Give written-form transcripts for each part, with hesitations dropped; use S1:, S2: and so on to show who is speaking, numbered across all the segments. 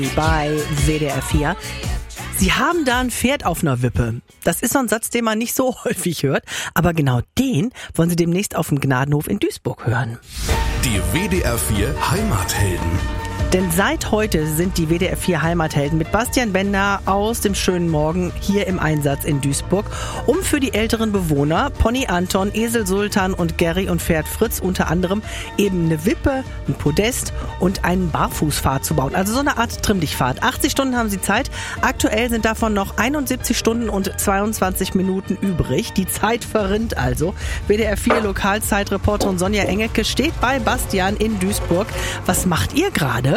S1: bei WDR 4. Sie haben da ein Pferd auf einer Wippe. Das ist so ein Satz, den man nicht so häufig hört. Aber genau den wollen Sie demnächst auf dem Gnadenhof in Duisburg hören.
S2: Die WDR 4 Heimathelden.
S1: Denn seit heute sind die WDR 4 Heimathelden mit Bastian Bender aus dem schönen Morgen hier im Einsatz in Duisburg, um für die älteren Bewohner Pony Anton, Esel Sultan und Gary und Pferd Fritz unter anderem eben eine Wippe, ein Podest und einen Barfußpfad zu bauen. Also so eine Art Trimm-dich-Fahrt. 80 Stunden haben sie Zeit. Aktuell sind davon noch 71 Stunden und 22 Minuten übrig. Die Zeit verrinnt also. WDR 4 Lokalzeitreporterin Sonja Engelke steht bei Bastian in Duisburg. Was macht ihr gerade?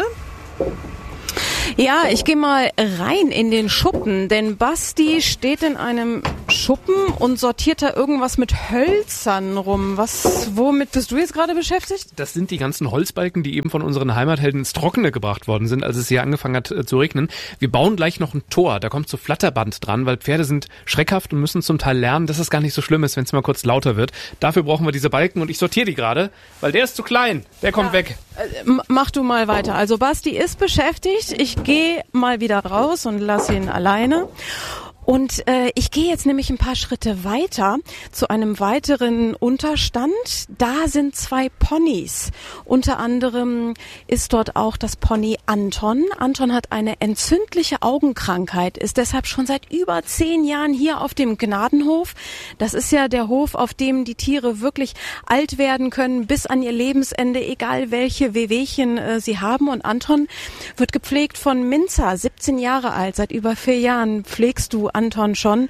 S3: Ja, ich gehe mal rein in den Schuppen, denn Basti steht in einem Schuppen und sortiert da irgendwas mit Hölzern rum. Womit bist du jetzt gerade beschäftigt?
S4: Das sind die ganzen Holzbalken, die eben von unseren Heimathelden ins Trockene gebracht worden sind, als es hier angefangen hat zu regnen. Wir bauen gleich noch ein Tor, da kommt so Flatterband dran, weil Pferde sind schreckhaft und müssen zum Teil lernen, dass es gar nicht so schlimm ist, wenn es mal kurz lauter wird. Dafür brauchen wir diese Balken und ich sortiere die gerade, weil der ist zu klein, der kommt weg.
S3: Mach du mal weiter. Also Basti ist beschäftigt. Ich gehe mal wieder raus und lasse ihn alleine. Und ich gehe jetzt nämlich ein paar Schritte weiter zu einem weiteren Unterstand. Da sind 2 Ponys. Unter anderem ist dort auch das Pony Anton. Anton hat eine entzündliche Augenkrankheit, ist deshalb schon seit über 10 Jahren hier auf dem Gnadenhof. Das ist ja der Hof, auf dem die Tiere wirklich alt werden können, bis an ihr Lebensende, egal welche Wehwehchen sie haben. Und Anton wird gepflegt von Minza, 17 Jahre alt. Seit über 4 Jahren pflegst du Anton schon.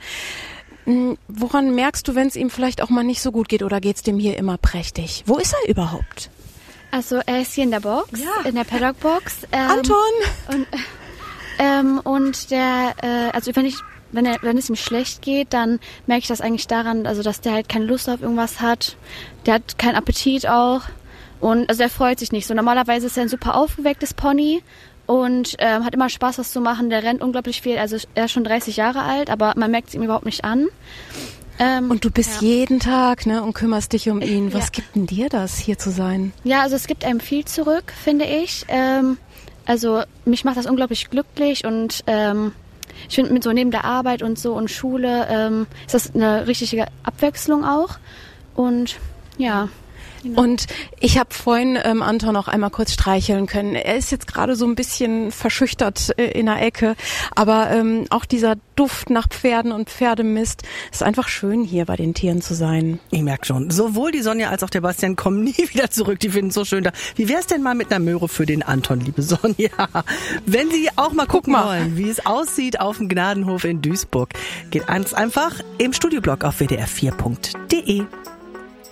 S3: Woran merkst du, wenn es ihm vielleicht auch mal nicht so gut geht oder geht es dem hier immer prächtig? Wo ist er überhaupt?
S5: Also er ist hier in der Box, in der Paddock-Box.
S3: Anton!
S5: Und der, also wenn es ihm schlecht geht, dann merke ich das eigentlich daran, also dass der halt keine Lust auf irgendwas hat. Der hat keinen Appetit auch. Und also er freut sich nicht so. Normalerweise ist er ein super aufgewecktes Pony. Und hat immer Spaß, was zu machen. Der rennt unglaublich viel. Also er ist schon 30 Jahre alt, aber man merkt es ihm überhaupt nicht an.
S3: Und du bist jeden Tag, ne, und kümmerst dich um ihn. Was gibt denn dir das, hier zu sein? Ja,
S5: also es gibt einem viel zurück, finde ich. Also mich macht das unglaublich glücklich und ich finde, mit so neben der Arbeit und so und Schule ist das eine richtige Abwechslung auch. Und ja.
S3: Und ich habe vorhin Anton auch einmal kurz streicheln können. Er ist jetzt gerade so ein bisschen verschüchtert in der Ecke, aber auch dieser Duft nach Pferden und Pferdemist ist einfach schön, hier bei den Tieren zu sein.
S1: Ich merke schon, sowohl die Sonja als auch der Bastian kommen nie wieder zurück. Die finden es so schön da. Wie wär's denn mal mit einer Möhre für den Anton, liebe Sonja? Wenn Sie auch mal gucken wollen, wie es aussieht auf dem Gnadenhof in Duisburg, geht ganz einfach im Studioblog auf wdr4.de.